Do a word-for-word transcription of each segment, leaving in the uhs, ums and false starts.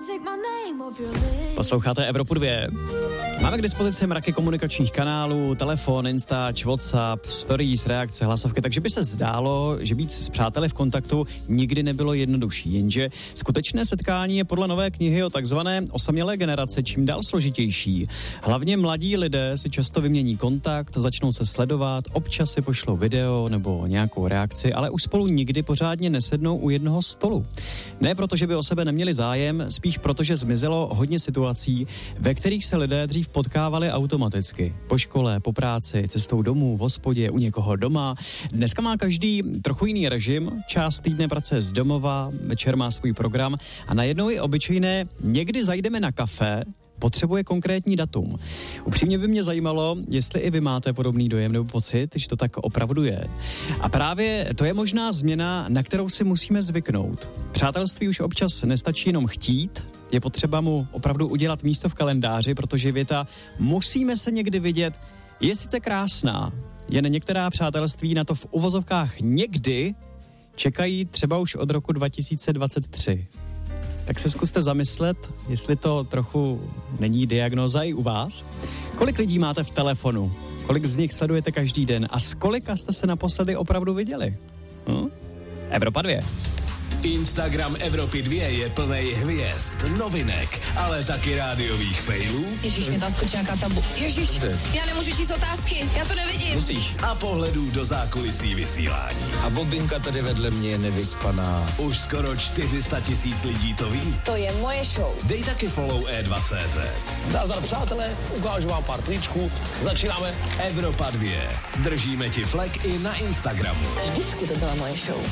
Posloucháte Evropu dva. Máme k dispozici mraky komunikačních kanálů, telefon, Instač, WhatsApp, stories, reakce, hlasovky, takže by se zdálo, že být s přáteli v kontaktu nikdy nebylo jednodušší, jenže skutečné setkání je podle nové knihy o takzvané osamělé generaci čím dál složitější. Hlavně mladí lidé si často vymění kontakt, začnou se sledovat, občas si pošlou video nebo nějakou reakci, ale už spolu nikdy pořádně nesednou u jednoho stolu. Ne proto, že by o sebe neměli zájem, spíš proto, že zmizelo hodně situací, ve kterých se lidé dřív potkávali automaticky. Po škole, po práci, cestou domů, v hospodě, u někoho doma. Dneska má každý trochu jiný režim, část týdne pracuje z domova, večer má svůj program a najednou je obyčejné, někdy zajdeme na kafe, potřebuje konkrétní datum. Upřímně by mě zajímalo, jestli i vy máte podobný dojem nebo pocit, že to tak opravdu je. A právě to je možná změna, na kterou si musíme zvyknout. Přátelství už občas nestačí jenom chtít, je potřeba mu opravdu udělat místo v kalendáři, protože věta musíme se někdy vidět je sice krásná, jen některá přátelství na to v uvozovkách někdy čekají třeba už od roku dva tisíce dvacet tři. Tak se zkuste zamyslet, jestli to trochu není diagnóza i u vás. Kolik lidí máte v telefonu? Kolik z nich sledujete každý den? A s kolika jste se naposledy opravdu viděli? Hm? Evropa dva. Instagram Evropy dva je plnej hvězd, novinek, ale taky rádiových failů. Ježíš, mě tam skočí nějaká tabu. Ježíš, já nemůžu číst otázky, já to nevidím. Musíš. A pohledů do zákulisí vysílání. A Bobinka tady vedle mě je nevyspaná. Už skoro čtyři sta tisíc lidí to ví. To je moje show. Dej taky follow E dva tečka cé zet. Nazdar přátelé, ukážu vám pár tričků. Začínáme. Evropa dva. Držíme ti flek i na Instagramu. Vždycky to byla moje show.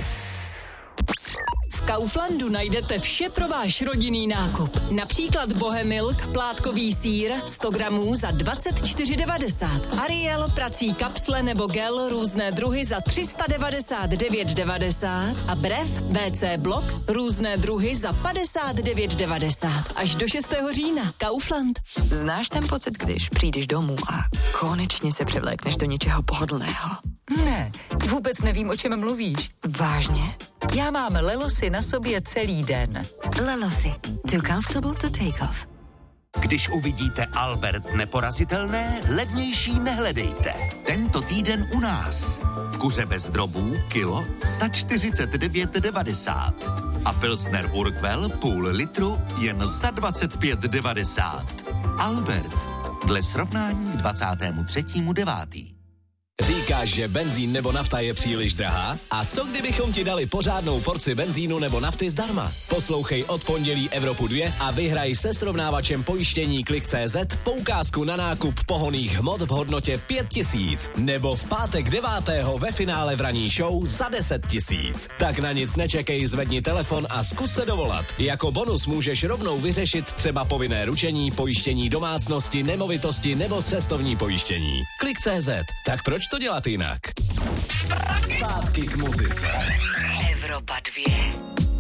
V Kauflandu najdete vše pro váš rodinný nákup. Například Bohemilk, plátkový sýr, sto gramů za dvacet čtyři devadesát. Ariel, prací kapsle nebo gel, různé druhy za tři sta devadesát devět devadesát. A Brev, bé cé blok, různé druhy za padesát devět devadesát. Až do šestého října. Kaufland. Znáš ten pocit, když přijdeš domů a konečně se převlékneš do něčeho pohodlného? Ne, vůbec nevím, o čem mluvíš. Vážně? Já mám Lelosy na sobě celý den. Lelosy. Too comfortable to take off. Když uvidíte Albert neporazitelné, levnější nehledejte. Tento týden u nás. Kuře bez drobů, kilo za čtyřicet devět devadesát. A Pilsner Urquell půl litru jen za dvacet pět devadesát. Albert. Dle srovnání dvacátého třetího devátého Říkáš, že benzín nebo nafta je příliš drahá? A co kdybychom ti dali pořádnou porci benzínu nebo nafty zdarma? Poslouchej od pondělí Evropu dva a vyhraj se srovnávačem pojištění Klik tečka cé zet poukázku na nákup pohonných hmot v hodnotě pět tisíc. Nebo v pátek devátého ve finále v ranní show za deset tisíc. Tak na nic nečekej, zvedni telefon a zkus se dovolat. Jako bonus můžeš rovnou vyřešit třeba povinné ručení, pojištění domácnosti, nemovitosti nebo cestovní pojištění. Klik tečka cé zet. Tak proč to dělat jinak? Zpátky k muzice. Evropa dva.